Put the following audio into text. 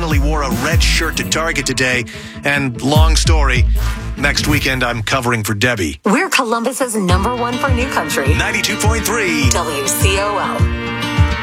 finally wore a red shirt to Target today. And long story, next weekend I'm covering for Debbie. We're Columbus's #1 for New Country. 92.3 WCOL.